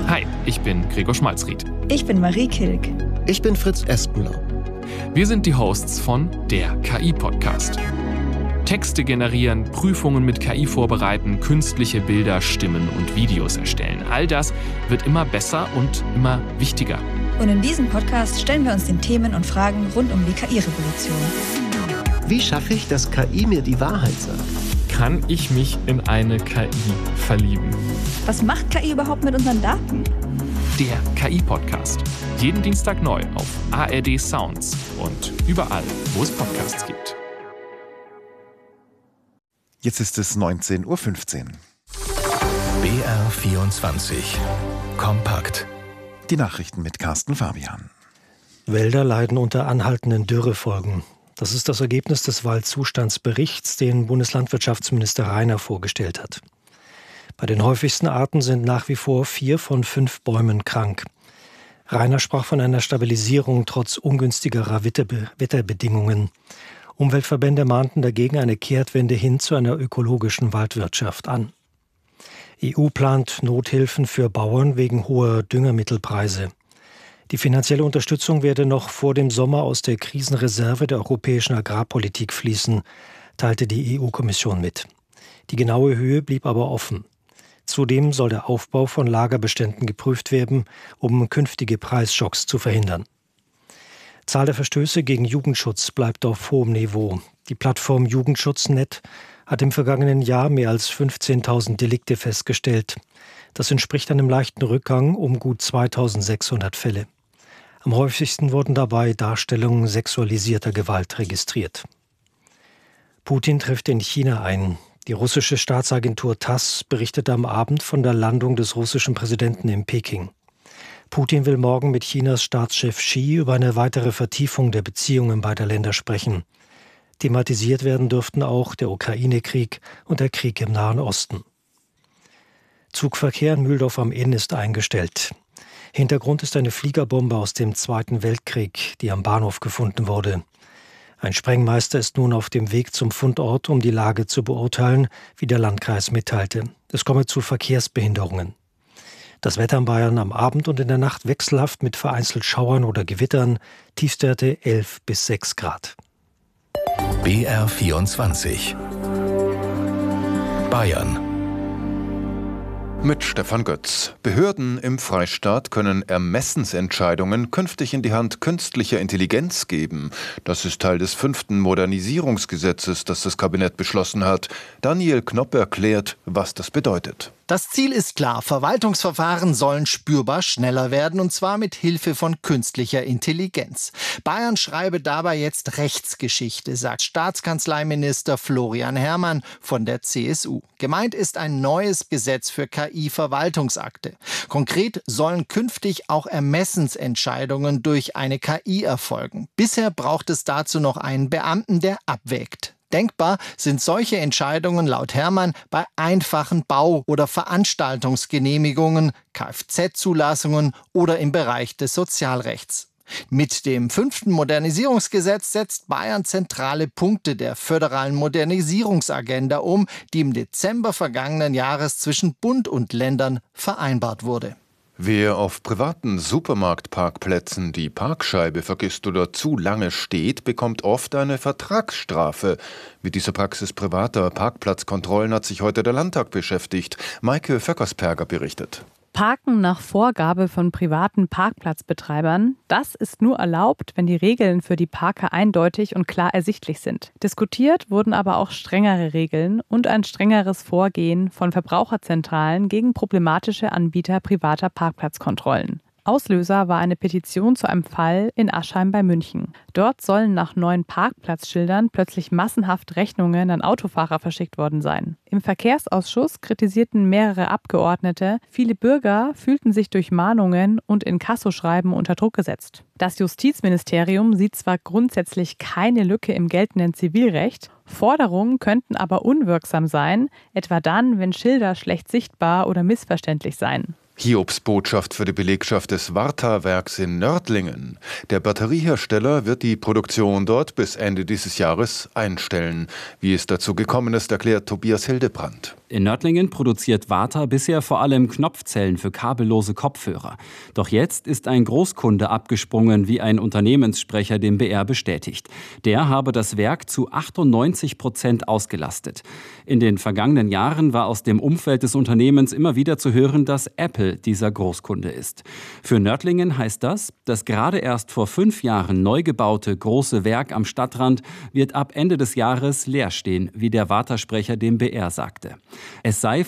Hi, ich bin Gregor Schmalzried. Ich bin Marie Kilk. Ich bin Fritz Espenlaub. Wir sind die Hosts von der KI-Podcast. Texte generieren, Prüfungen mit KI vorbereiten, künstliche Bilder, Stimmen und Videos erstellen. All das wird immer besser und immer wichtiger. Und in diesem Podcast stellen wir uns den Themen und Fragen rund um die KI-Revolution. Wie schaffe ich, dass KI mir die Wahrheit sagt? Kann ich mich in eine KI verlieben? Was macht KI überhaupt mit unseren Daten? Der KI-Podcast. Jeden Dienstag neu auf ARD Sounds und überall, wo es Podcasts gibt. Jetzt ist es 19:15 Uhr. BR24 Kompakt. Die Nachrichten mit Carsten Fabian. Wälder leiden unter anhaltenden Dürrefolgen. Das ist das Ergebnis des Waldzustandsberichts, den Bundeslandwirtschaftsminister Rainer vorgestellt hat. Bei den häufigsten Arten sind nach wie vor 4 von 5 Bäumen krank. Rainer sprach von einer Stabilisierung trotz ungünstigerer Wetterbedingungen. Umweltverbände mahnten dagegen eine Kehrtwende hin zu einer ökologischen Waldwirtschaft an. EU plant Nothilfen für Bauern wegen hoher Düngemittelpreise. Die finanzielle Unterstützung werde noch vor dem Sommer aus der Krisenreserve der europäischen Agrarpolitik fließen, teilte die EU-Kommission mit. Die genaue Höhe blieb aber offen. Zudem soll der Aufbau von Lagerbeständen geprüft werden, um künftige Preisschocks zu verhindern. Zahl der Verstöße gegen Jugendschutz bleibt auf hohem Niveau. Die Plattform Jugendschutz.net hat im vergangenen Jahr mehr als 15.000 Delikte festgestellt. Das entspricht einem leichten Rückgang um gut 2.600 Fälle. Am häufigsten wurden dabei Darstellungen sexualisierter Gewalt registriert. Putin trifft in China ein. Die russische Staatsagentur TASS berichtete am Abend von der Landung des russischen Präsidenten in Peking. Putin will morgen mit Chinas Staatschef Xi über eine weitere Vertiefung der Beziehungen beider Länder sprechen. Thematisiert werden dürften auch der Ukraine-Krieg und der Krieg im Nahen Osten. Zugverkehr in Mühldorf am Inn ist eingestellt. Hintergrund ist eine Fliegerbombe aus dem Zweiten Weltkrieg, die am Bahnhof gefunden wurde. Ein Sprengmeister ist nun auf dem Weg zum Fundort, um die Lage zu beurteilen, wie der Landkreis mitteilte. Es komme zu Verkehrsbehinderungen. Das Wetter in Bayern am Abend und in der Nacht wechselhaft mit vereinzelt Schauern oder Gewittern, Tiefstwerte 11 bis 6 Grad. BR24 Bayern. Mit Stefan Götz. Behörden im Freistaat können Ermessensentscheidungen künftig in die Hand künstlicher Intelligenz geben. Das ist Teil des 5. Modernisierungsgesetzes, das das Kabinett beschlossen hat. Daniel Knopp erklärt, was das bedeutet. Das Ziel ist klar. Verwaltungsverfahren sollen spürbar schneller werden, und zwar mit Hilfe von künstlicher Intelligenz. Bayern schreibe dabei jetzt Rechtsgeschichte, sagt Staatskanzleiminister Florian Herrmann von der CSU. Gemeint ist ein neues Gesetz für KI-Verwaltungsakte. Konkret sollen künftig auch Ermessensentscheidungen durch eine KI erfolgen. Bisher braucht es dazu noch einen Beamten, der abwägt. Denkbar sind solche Entscheidungen laut Herrmann bei einfachen Bau- oder Veranstaltungsgenehmigungen, Kfz-Zulassungen oder im Bereich des Sozialrechts. Mit dem 5. Modernisierungsgesetz setzt Bayern zentrale Punkte der föderalen Modernisierungsagenda um, die im Dezember vergangenen Jahres zwischen Bund und Ländern vereinbart wurde. Wer auf privaten Supermarktparkplätzen die Parkscheibe vergisst oder zu lange steht, bekommt oft eine Vertragsstrafe. Mit dieser Praxis privater Parkplatzkontrollen hat sich heute der Landtag beschäftigt. Maike Vöckersperger berichtet. Parken nach Vorgabe von privaten Parkplatzbetreibern, das ist nur erlaubt, wenn die Regeln für die Parker eindeutig und klar ersichtlich sind. Diskutiert wurden aber auch strengere Regeln und ein strengeres Vorgehen von Verbraucherzentralen gegen problematische Anbieter privater Parkplatzkontrollen. Auslöser war eine Petition zu einem Fall in Aschheim bei München. Dort sollen nach neuen Parkplatzschildern plötzlich massenhaft Rechnungen an Autofahrer verschickt worden sein. Im Verkehrsausschuss kritisierten mehrere Abgeordnete, viele Bürger fühlten sich durch Mahnungen und Inkassoschreiben unter Druck gesetzt. Das Justizministerium sieht zwar grundsätzlich keine Lücke im geltenden Zivilrecht, Forderungen könnten aber unwirksam sein, etwa dann, wenn Schilder schlecht sichtbar oder missverständlich seien. Hiobsbotschaft für die Belegschaft des Varta-Werks in Nördlingen. Der Batteriehersteller wird die Produktion dort bis Ende dieses Jahres einstellen. Wie es dazu gekommen ist, erklärt Tobias Hildebrand. In Nördlingen produziert Varta bisher vor allem Knopfzellen für kabellose Kopfhörer. Doch jetzt ist ein Großkunde abgesprungen, wie ein Unternehmenssprecher dem BR bestätigt. Der habe das Werk zu 98% ausgelastet. In den vergangenen Jahren war aus dem Umfeld des Unternehmens immer wieder zu hören, dass Apple dieser Großkunde ist. Für Nördlingen heißt das, das gerade erst vor 5 Jahren neu gebaute große Werk am Stadtrand wird ab Ende des Jahres leer stehen, wie der Varta-Sprecher dem BR sagte. Es sei